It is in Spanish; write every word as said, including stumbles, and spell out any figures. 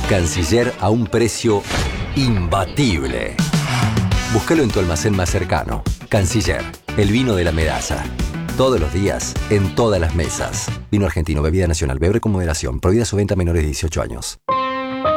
Canciller a un precio imbatible. Búscalo en tu almacén más cercano. Canciller, el vino de la medalla. Todos los días, en todas las mesas. Vino argentino, bebida nacional, beber con moderación. Prohibida su venta a menores de dieciocho años.